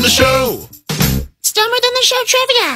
Than the Show. It's Dumber Than the Show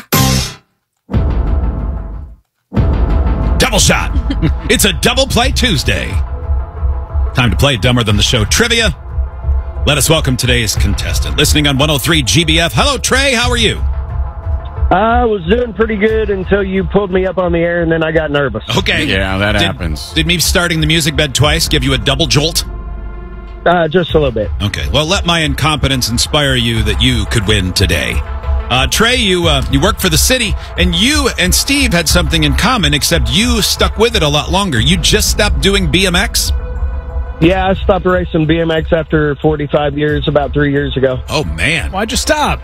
trivia. Double shot. It's a double play Tuesday. Time to play Dumber Than the Show trivia. Let us welcome today's contestant. Listening on 103 GBF. Hello, Trey. How are you? I was doing pretty good until you pulled me up on the air, and then I got nervous. Okay. Yeah, that happens. Did me starting the music bed twice give you a double jolt? Just a little bit. Okay. Well, let my incompetence inspire you that you could win today. Trey, you work for the city, and you and Steve had something in common, except you stuck with it a lot longer. You just stopped doing BMX? Yeah, I stopped racing BMX after 45 years, about 3 years ago. Oh, man. Why'd you stop?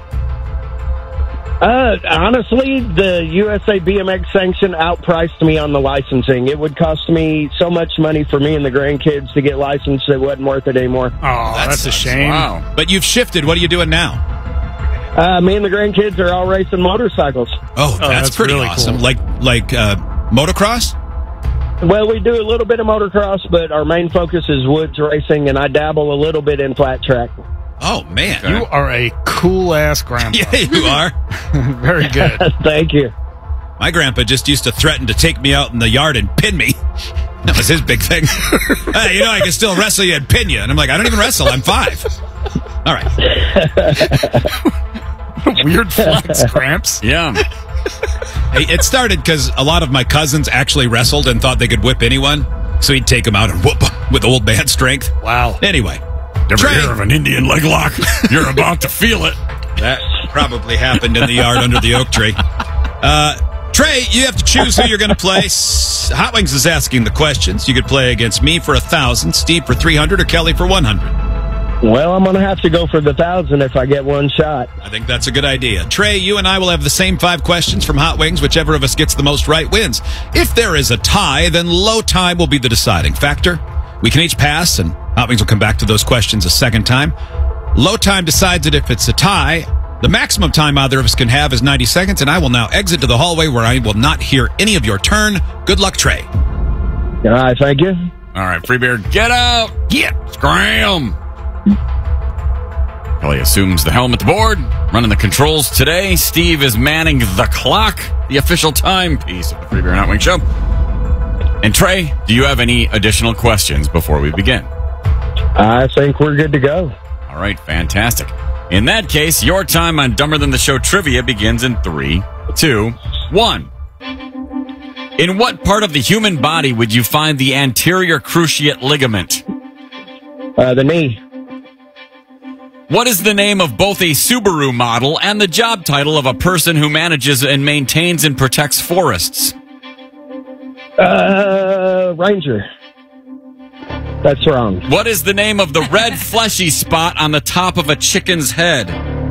Honestly, the USA BMX sanction outpriced me on the licensing. It would cost me so much money for me and the grandkids to get licensed, it wasn't worth it anymore. Oh, that's a shame. Wow. But you've shifted. What are you doing now? Me and the grandkids are all racing motorcycles. Oh, that's pretty really awesome. cool. Like motocross? Well, we do a little bit of motocross, but our main focus is woods racing, and I dabble a little bit in flat track. Oh, man. You are a cool-ass grandpa. Yeah, you are. Very good. Thank you. My grandpa just used to threaten to take me out in the yard and pin me. That was his big thing. Hey, I can still wrestle you and pin you. And I'm like, I don't even wrestle. I'm 5. All right. Weird flex, Gramps. Yeah. Hey, it started because a lot of my cousins actually wrestled and thought they could whip anyone. So he'd take them out and whoop them with old man strength. Wow. Anyway. Ever Trey. hear of an Indian leg lock? You're about to feel it. That probably happened in the yard under the oak tree. Trey, you have to choose who you're going to play. Hot Wings is asking the questions. You could play against me for 1,000, Steve for 300, or Kelly for 100. Well, I'm going to have to go for the 1,000 if I get one shot. I think that's a good idea. Trey, you and I will have the same 5 questions from Hot Wings. Whichever of us gets the most right wins. If there is a tie, then low time will be the deciding factor. We can each pass, and Hot Wings will come back to those questions a second time. Low time decides it if it's a tie. The maximum time either of us can have is 90 seconds, and I will now exit to the hallway where I will not hear any of your turn. Good luck, Trey. All right, thank you. All right, Free Beer, get out. Yeah. Scram. Kelly assumes the helm at the board, running the controls today. Steve is manning the clock, the official timepiece of the Free Beer and Hot Wing Show. And Trey, do you have any additional questions before we begin? I think we're good to go. All right, fantastic. In that case, your time on Dumber Than the Show trivia begins in 3, 2, 1. In what part of the human body would you find the anterior cruciate ligament? The knee. What is the name of both a Subaru model and the job title of a person who manages and maintains and protects forests? Ranger. That's wrong. What is the name of the red fleshy spot on the top of a chicken's head?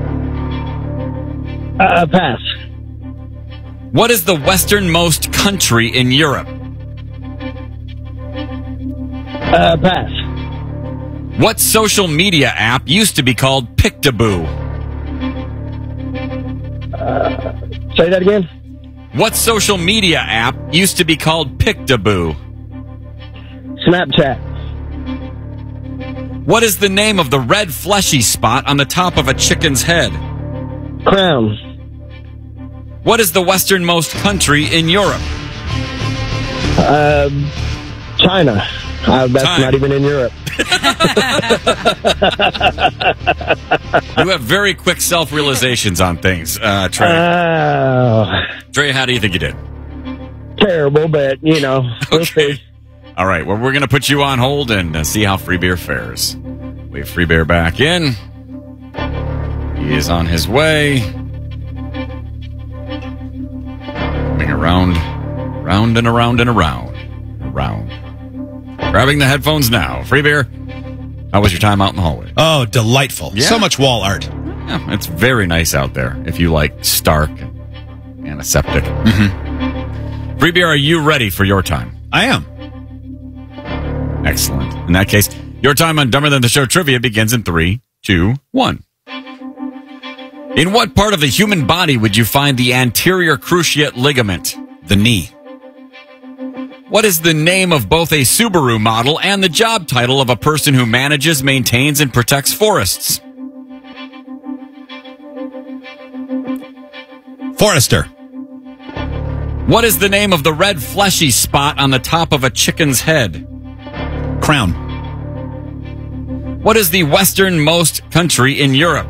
Pass. What is the westernmost country in Europe? Pass. What social media app used to be called Pictaboo? Say that again? What social media app used to be called Pictaboo? Snapchat. What is the name of the red fleshy spot on the top of a chicken's head? Crown. What is the westernmost country in Europe? China. That's Time. not even in Europe. You have very quick self-realizations on things, Trey. Trey, how do you think you did? Terrible, but, we'll see. All right, well, we're going to put you on hold and see how Free Beer fares. We have Free Beer back in. He is on his way. Coming around and around and around. Grabbing the headphones now. Free Beer, how was your time out in the hallway? Oh, delightful. Yeah. So much wall art. Yeah, it's very nice out there if you like stark and antiseptic. Mm-hmm. Free Beer, are you ready for your time? I am. Excellent. In that case, your time on Dumber Than the Show trivia begins in 3, 2, 1. In what part of the human body would you find the anterior cruciate ligament? The knee. What is the name of both a Subaru model and the job title of a person who manages, maintains, and protects forests? Forrester. What is the name of the red fleshy spot on the top of a chicken's head? Crown. What is the westernmost country in Europe?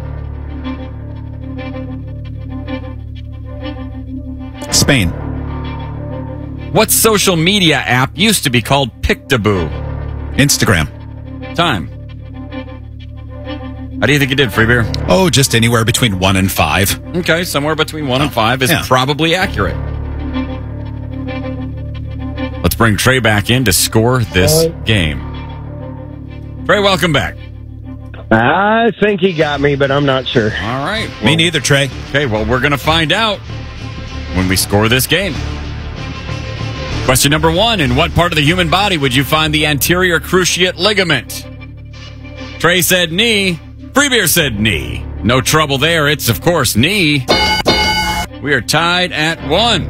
Spain. What social media app used to be called Pictaboo? Instagram. Time. How do you think you did, Free Beer? Oh, just anywhere between 1 and 5. Okay, somewhere between 1 and 5 is yeah. probably accurate. Let's bring Trey back in to score this game. Trey, welcome back. I think he got me, but I'm not sure. All right. Me neither, Trey. Okay, well, we're going to find out when we score this game. Question number 1. In what part of the human body would you find the anterior cruciate ligament? Trey said knee. Freebeer said knee. No trouble there. It's, of course, knee. We are tied at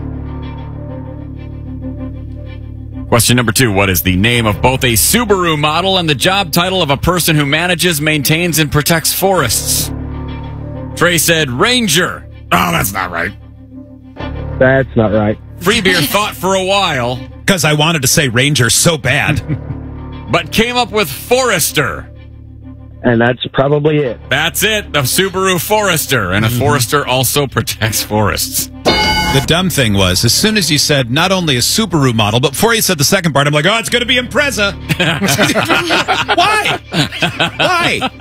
1. Question number 2. What is the name of both a Subaru model and the job title of a person who manages, maintains, and protects forests? Trey said Ranger. Oh, that's not right. That's not right. Freebeer thought for a while, Because I wanted to say Ranger so bad. but came up with Forester. And that's probably it. That's it, the Subaru Forester. And a Forester also protects forests. The dumb thing was, as soon as you said not only a Subaru model, but before you said the second part, I'm like, oh, it's going to be Impreza. Why? Why?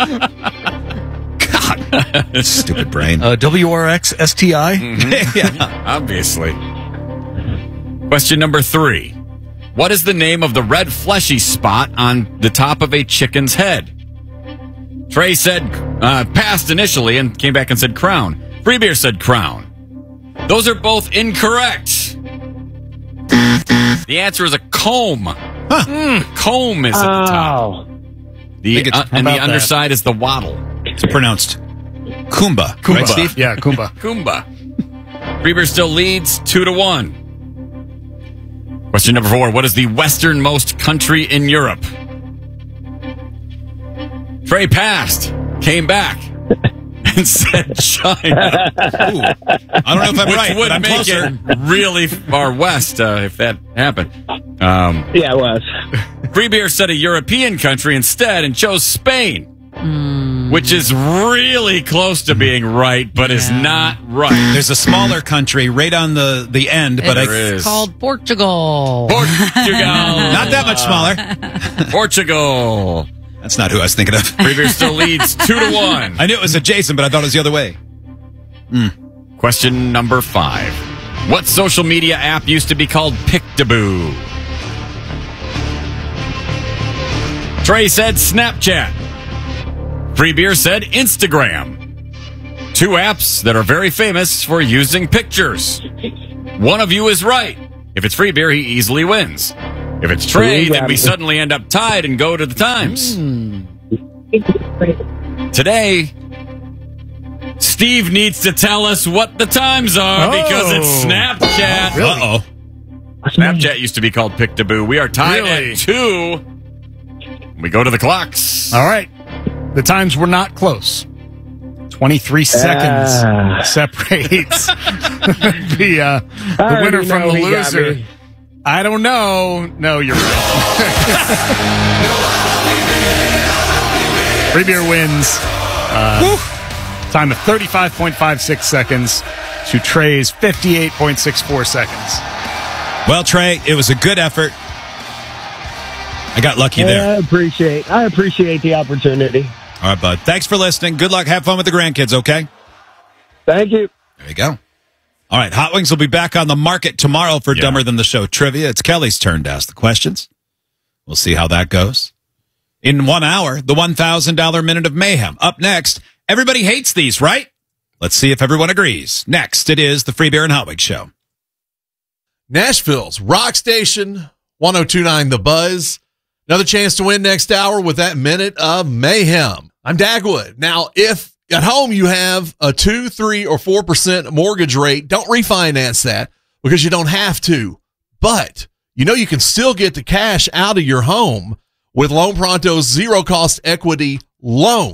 God. Stupid brain. WRX STI? Yeah. Obviously. Question number 3. What is the name of the red fleshy spot on the top of a chicken's head? Trey said passed initially and came back and said crown. Freebeer said crown. Those are both incorrect. The answer is a comb. Comb is at the top. And the underside is the wattle. It's pronounced Kumba. Right, Steve? Yeah, Kumba. Kumba. Freeber still leads 2-1. Question number 4. What is the westernmost country in Europe? Trey passed, came back, and said China. Ooh. I don't know if I'm Which right, would but I'm make closer. it really far west if that happened. Yeah, it was. Freebeer said a European country instead and chose Spain, which is really close to being right, but is not right. There's a smaller country right on the end, but There I is. Called Portugal. Portugal. not that much smaller. Portugal. That's not who I was thinking of. Freebeer still leads 2-1. I knew it was adjacent, but I thought it was the other way. Question number 5. What social media app used to be called Pictaboo? Trey said Snapchat. Freebeer said Instagram. 2 apps that are very famous for using pictures. One of you is right. If it's Freebeer, he easily wins. If it's Trey, then we suddenly end up tied and go to the times. Today, Steve needs to tell us what the times are because it's Snapchat. Really? Uh-oh. Snapchat used to be called Pictaboo. We are tied Really? at 2. We go to the clocks. All right. The times were not close. 23 seconds separates the winner from the loser. I don't know. No, you're right. Free Beer wins. Time of 35.56 seconds to Trey's 58.64 seconds. Well, Trey, it was a good effort. I got lucky there. I appreciate the opportunity. All right, bud. Thanks for listening. Good luck. Have fun with the grandkids, okay? Thank you. There you go. All right, Hot Wings will be back on the market tomorrow for Dumber Than the Show trivia. It's Kelly's turn to ask the questions. We'll see how that goes. In 1 hour, the $1,000 Minute of Mayhem. Up next, everybody hates these, right? Let's see if everyone agrees. Next, it is the Free Beer and Hot Wings Show. Nashville's Rock Station, 102.9 The Buzz. Another chance to win next hour with that Minute of Mayhem. I'm Dagwood. Now, if at home you have a 2, 3, or 4% mortgage rate, don't refinance that because you don't have to. But you know you can still get the cash out of your home with Loan Pronto's zero-cost equity loan.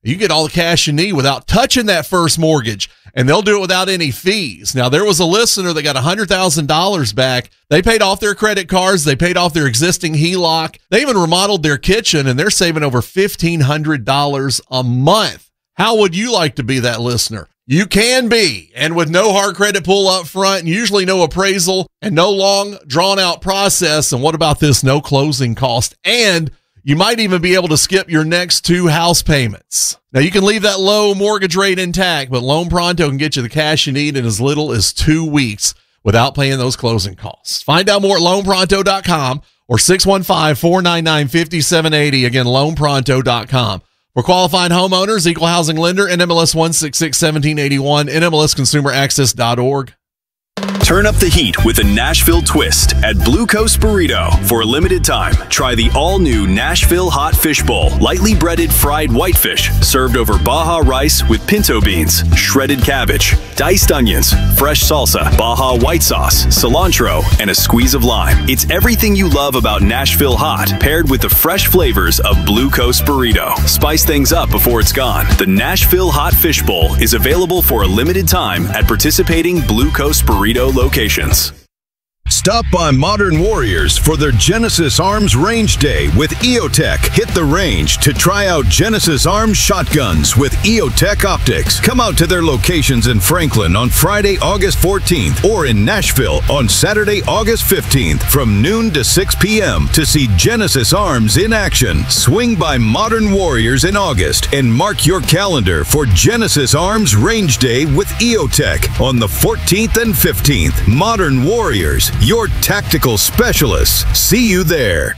You get all the cash you need without touching that first mortgage, and they'll do it without any fees. Now, there was a listener that got $100,000 back. They paid off their credit cards. They paid off their existing HELOC. They even remodeled their kitchen, and they're saving over $1,500 a month. How would you like to be that listener? You can be, and with no hard credit pull up front, and usually no appraisal, and no long, drawn-out process. And what about this? No closing cost, and you might even be able to skip your next 2 house payments. Now, you can leave that low mortgage rate intact, but Loan Pronto can get you the cash you need in as little as 2 weeks without paying those closing costs. Find out more at loanpronto.com or 615-499-5780. Again, loanpronto.com. For qualified homeowners, equal housing lender, NMLS 1661781, NMLSconsumeraccess.org. Turn up the heat with a Nashville twist at Blue Coast Burrito. For a limited time, try the all-new Nashville Hot Fish Bowl. Lightly breaded fried whitefish, served over Baja rice with pinto beans, shredded cabbage, diced onions, fresh salsa, Baja white sauce, cilantro, and a squeeze of lime. It's everything you love about Nashville Hot, paired with the fresh flavors of Blue Coast Burrito. Spice things up before it's gone. The Nashville Hot Fish Bowl is available for a limited time at participating Blue Coast Burrito locations. Stop by Modern Warriors for their Genesis Arms Range Day with EOTech. Hit the range to try out Genesis Arms shotguns with EOTech optics. Come out to their locations in Franklin on Friday, August 14th or in Nashville on Saturday, August 15th from noon to 6 p.m. to see Genesis Arms in action. Swing by Modern Warriors in August and mark your calendar for Genesis Arms Range Day with EOTech on the 14th and 15th. Modern Warriors, your tactical specialists. See you there.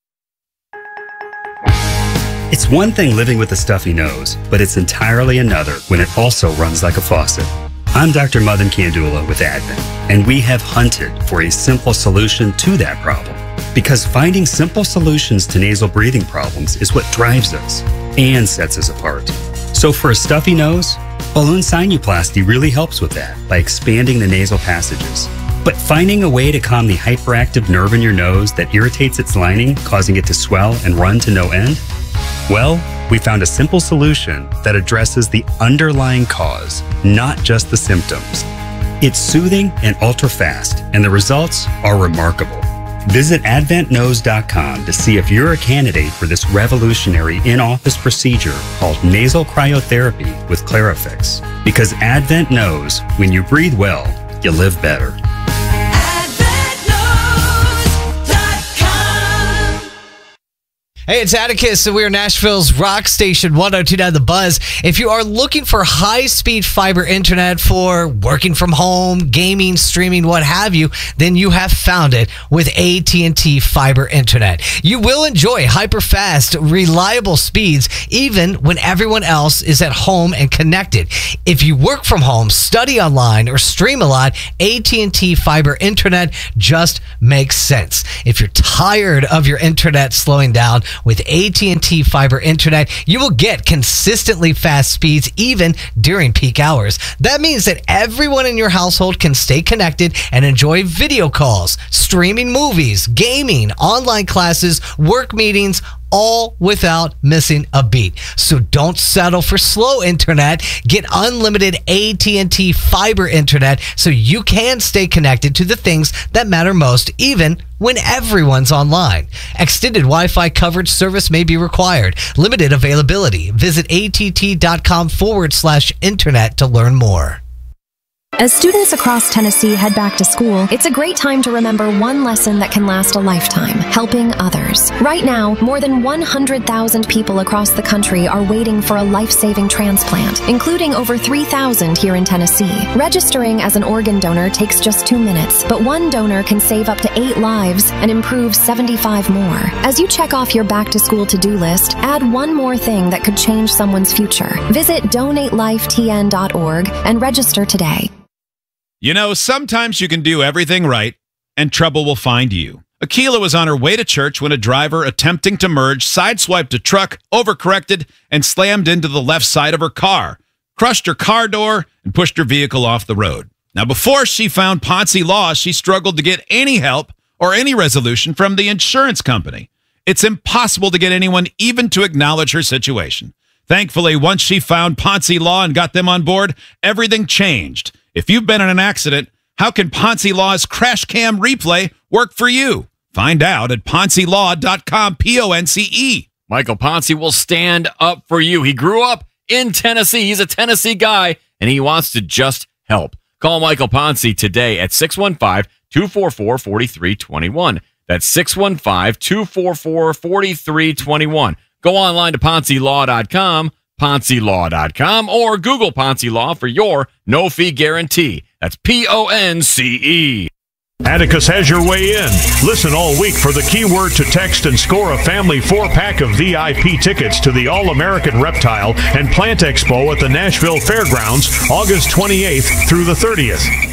It's one thing living with a stuffy nose, but it's entirely another when it also runs like a faucet. I'm Dr. Madan Kandula with Advent, and we have hunted for a simple solution to that problem. Because finding simple solutions to nasal breathing problems is what drives us and sets us apart. So for a stuffy nose, balloon sinuplasty really helps with that by expanding the nasal passages. But finding a way to calm the hyperactive nerve in your nose that irritates its lining, causing it to swell and run to no end? Well, we found a simple solution that addresses the underlying cause, not just the symptoms. It's soothing and ultra-fast, and the results are remarkable. Visit AdventNose.com to see if you're a candidate for this revolutionary in-office procedure called nasal cryotherapy with Clarifix. Because Advent knows when you breathe well, you live better. Hey, it's Atticus, and we're Nashville's rock station 102.9 The Buzz. If you are looking for high-speed fiber internet for working from home, gaming, streaming, what have you, then you have found it with AT&T Fiber Internet. You will enjoy hyper-fast, reliable speeds, even when everyone else is at home and connected. If you work from home, study online, or stream a lot, AT&T Fiber Internet just makes sense. If you're tired of your internet slowing down, with AT&T Fiber Internet, you will get consistently fast speeds even during peak hours. That means that everyone in your household can stay connected and enjoy video calls, streaming movies, gaming, online classes, work meetings, all without missing a beat. So don't settle for slow internet. Get unlimited AT&T Fiber Internet so you can stay connected to the things that matter most, even when everyone's online. Extended Wi-Fi coverage service may be required. Limited availability. Visit att.com/internet to learn more. As students across Tennessee head back to school, it's a great time to remember one lesson that can last a lifetime: helping others. Right now, more than 100,000 people across the country are waiting for a life-saving transplant, including over 3,000 here in Tennessee. Registering as an organ donor takes just 2 minutes, but one donor can save up to 8 lives and improve 75 more. As you check off your back-to-school to-do list, add one more thing that could change someone's future. Visit donatelifetn.org and register today. You know, sometimes you can do everything right, and trouble will find you. Akila was on her way to church when a driver attempting to merge sideswiped a truck, overcorrected, and slammed into the left side of her car, crushed her car door, and pushed her vehicle off the road. Now, before she found Ponzi Law, she struggled to get any help or any resolution from the insurance company. It's impossible to get anyone even to acknowledge her situation. Thankfully, once she found Ponzi Law and got them on board, everything changed. If you've been in an accident, how can Ponzi Law's Crash Cam Replay work for you? Find out at PonziLaw.com, Ponce. Michael Ponzi will stand up for you. He grew up in Tennessee. He's a Tennessee guy, and he wants to just help. Call Michael Ponzi today at 615-244-4321. That's 615-244-4321. Go online to PonziLaw.com, PonziLaw.com, or Google Ponzi Law for your no-fee guarantee. That's Ponce. Atticus has your way in. Listen all week for the keyword to text and score a family 4-pack of VIP tickets to the All-American Reptile and Plant Expo at the Nashville Fairgrounds, August 28th through the 30th.